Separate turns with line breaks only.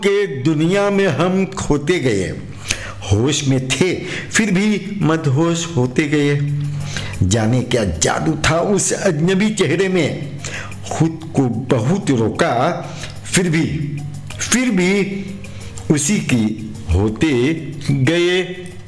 के दुनिया में हम खोते गए, होश में थे फिर भी मदहोश होते गए। जाने क्या जादू था उस अजनबी चेहरे में, खुद को बहुत रोका फिर भी उसी की होते गए।